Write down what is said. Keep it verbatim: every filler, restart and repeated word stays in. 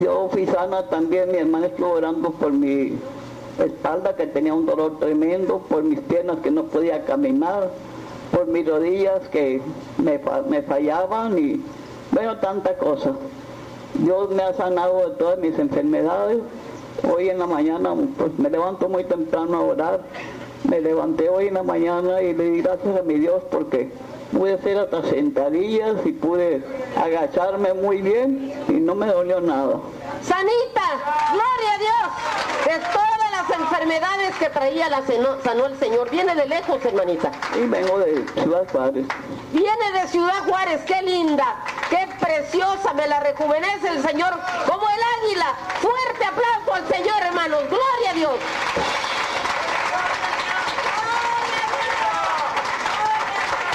Yo fui sana también, mi hermana estuvo orando por mi espalda, que tenía un dolor tremendo, por mis piernas que no podía caminar, por mis rodillas que me, me fallaban y bueno, tantas cosas. Dios me ha sanado de todas mis enfermedades. Hoy en la mañana pues me levanto muy temprano a orar. Me levanté hoy en la mañana y le di gracias a mi Dios porque pude hacer hasta sentadillas y pude agacharme muy bien y no me dolió nada. Sanita, gloria a Dios, de todas las enfermedades que traía la sanó, sanó el Señor. Viene de lejos, hermanita. Y vengo de Ciudad Juárez. Viene de Ciudad Juárez, qué linda, qué preciosa, me la rejuvenece el Señor como el águila. Fuerte aplauso al Señor, hermanos, gloria a Dios.